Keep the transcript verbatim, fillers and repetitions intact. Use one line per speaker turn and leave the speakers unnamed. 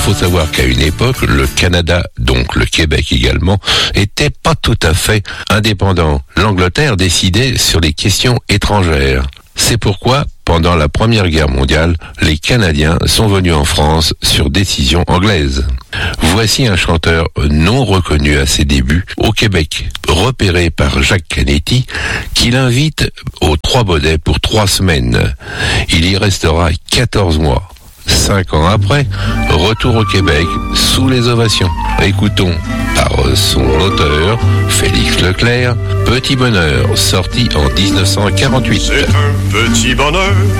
faut savoir qu'à une époque, le Canada, donc le Québec également, était pas tout à fait indépendant. L'Angleterre décidait sur les questions étrangères. C'est pourquoi, pendant la Première Guerre mondiale, les Canadiens sont venus en France sur décision anglaise. Voici un chanteur non reconnu à ses débuts au Québec, repéré par Jacques Canetti, qui l'invite aux Trois Baudets pour trois semaines. Il y restera quatorze mois. Cinq ans après, retour au Québec sous les ovations. Écoutons par son auteur, Félix Leclerc, Petit Bonheur, sorti en dix-neuf cent quarante-huit.
C'est un petit bonheur